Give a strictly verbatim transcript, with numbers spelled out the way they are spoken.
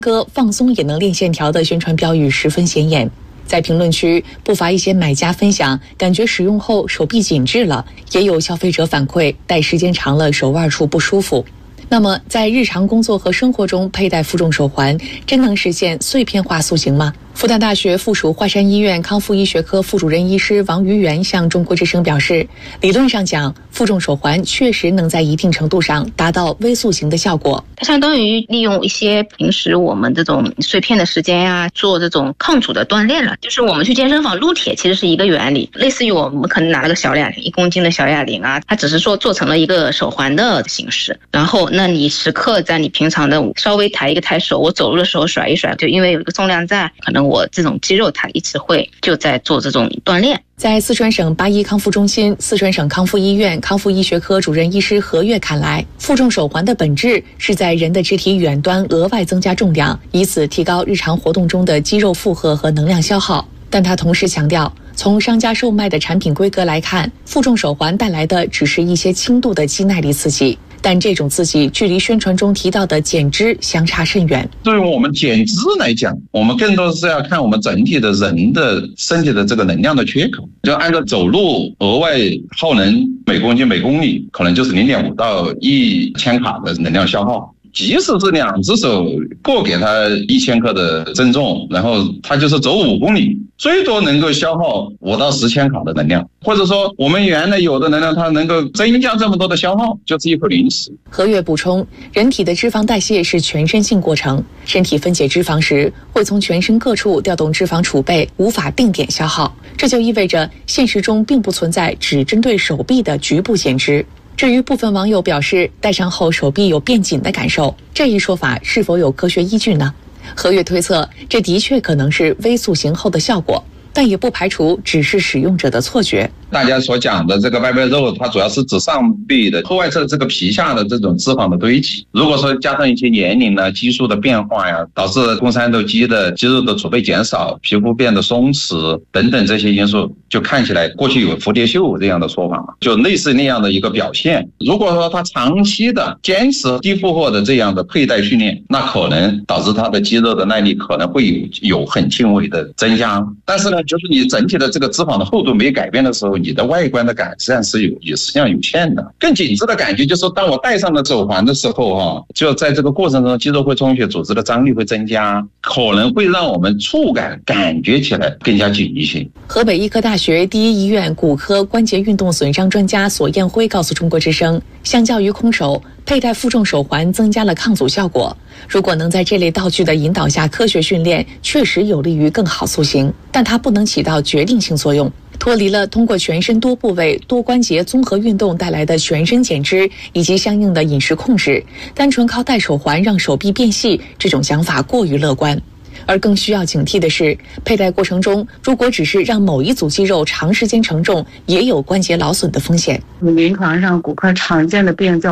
歌放松也能练线条的宣传标语十分显眼。在评论区不乏一些买家分享，感觉使用后手臂紧致了，也有消费者反馈戴时间长了手腕处不舒服。那么在日常工作和生活中佩戴负重手环真能实现碎片化塑形吗？复旦大学附属华山医院康复医学科副主任医师王于元向中国之声表示，理论上讲，负重手环确实能在一定程度上达到微塑形的效果。 它相当于利用一些平时我们这种碎片的时间呀、啊，做这种抗阻的锻炼了。就是我们去健身房撸铁其实是一个原理，类似于我们可能拿了个小哑铃，一公斤的小哑铃啊，它只是说做成了一个手环的形式。然后那你时刻在你平常的稍微抬一个抬手，我走路的时候甩一甩，就因为有一个重量在，可能我这种肌肉它一直会就在做这种锻炼。 在四川省八一康复中心、四川省康复医院康复医学科主任医师何月看来，负重手环的本质是在人的肢体远端额外增加重量，以此提高日常活动中的肌肉负荷和能量消耗。但他同时强调，从商家售卖的产品规格来看，负重手环带来的只是一些轻度的肌耐力刺激，但这种刺激距离宣传中提到的减脂相差甚远。 对于我们减脂来讲，我们更多是要看我们整体的人的身体的这个能量的缺口。就按照走路额外耗能每公斤每公里可能就是 零点五到一千卡的能量消耗。即使是两只手各给他一千克的增重，然后他就是走五公里，最多能够消耗五到十千卡的能量。或者说我们原来有的能量，它能够增加这么多的消耗，就是一口零食。 何月补充，人体的脂肪代谢是全身性过程，身体分解脂肪时会从全身各处调动脂肪储备，无法定点消耗。这就意味着现实中并不存在只针对手臂的局部减脂。至于部分网友表示戴上后手臂有变紧的感受，这一说法是否有科学依据呢？何月推测，这的确可能是微塑形后的效果，但也不排除只是使用者的错觉。 大家所讲的这个外背肉，它主要是指上臂的后外侧这个皮下的这种脂肪的堆积。如果说加上一些年龄呢、激素的变化呀，导致肱三头肌的肌肉的储备减少，皮肤变得松弛等等这些因素，就看起来过去有蝴蝶袖这样的说法嘛，就类似那样的一个表现。如果说他长期的坚持低负荷的这样的佩戴训练，那可能导致他的肌肉的耐力可能会有有很轻微的增加。但是呢，就是你整体的这个脂肪的厚度没改变的时候，你的外观的改善是有也实际上有限的。更紧致的感觉就是当我戴上了手环的时候哈，就在这个过程中肌肉会充血，组织的张力会增加，可能会让我们触感感觉起来更加紧一些。 河北医科大学第一医院骨科关节运动损伤专家索艳辉告诉中国之声，相较于空手，佩戴负重手环增加了抗阻效果。如果能在这类道具的引导下科学训练，确实有利于更好塑形，但它不能起到决定性作用，脱离了通过全身多部位多关节综合运动带来的全身减脂以及相应的饮食控制。单纯靠戴手环让手臂变细，这种想法过于乐观。而更需要警惕的是，佩戴过程中如果只是让某一组肌肉长时间承重，也有关节劳损的风险。 临床上骨科常见的病叫